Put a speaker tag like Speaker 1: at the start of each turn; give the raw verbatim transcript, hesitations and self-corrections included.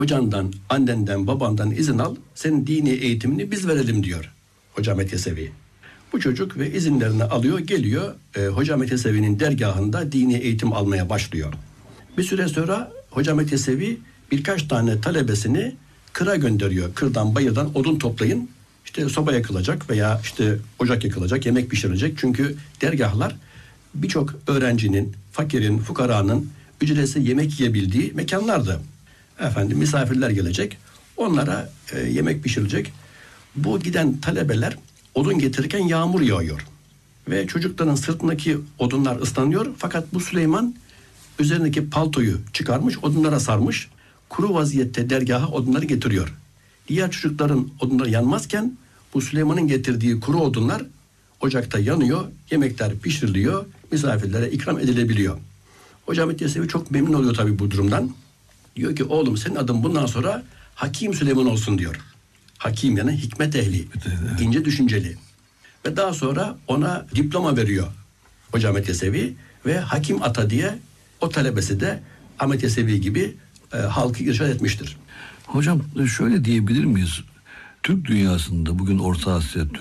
Speaker 1: Hocandan, annenden, babandan izin al. Senin dini eğitimini biz verelim diyor Hoca Ahmet Yesevi. Bu çocuk ve izinlerini alıyor, geliyor. E, Hoca Ahmet Yesevi'nin dergahında dini eğitim almaya başlıyor. Bir süre sonra Hoca Ahmet Yesevi birkaç tane talebesini kıra gönderiyor. Kırdan, bayırdan odun toplayın. İşte soba yakılacak veya işte ocak yakılacak, yemek pişirilecek. Çünkü dergahlar birçok öğrencinin, fakirin, fukaranın ücretsiz yemek yiyebildiği mekanlardı. Efendim misafirler gelecek, onlara e, yemek pişirilecek. Bu giden talebeler odun getirirken yağmur yağıyor. Ve çocukların sırtındaki odunlar ıslanıyor. Fakat bu Süleyman üzerindeki paltoyu çıkarmış, odunlara sarmış. Kuru vaziyette dergaha odunları getiriyor. Diğer çocukların odunları yanmazken bu Süleyman'ın getirdiği kuru odunlar ocakta yanıyor, yemekler pişiriliyor, misafirlere ikram edilebiliyor. Hoca Ahmet Yesevi çok memnun oluyor tabii bu durumdan. Diyor ki oğlum senin adın bundan sonra Hakim Süleyman olsun diyor. Hakim yani hikmet ehli, evet. ince düşünceli. Ve daha sonra ona diploma veriyor Hoca Ahmet Yesevi ve Hakim Ata diye o talebesi de Ahmet Yesevi gibi e, halkı irşad etmiştir.
Speaker 2: Hocam şöyle diyebilir miyiz? Türk dünyasında bugün Orta Asya,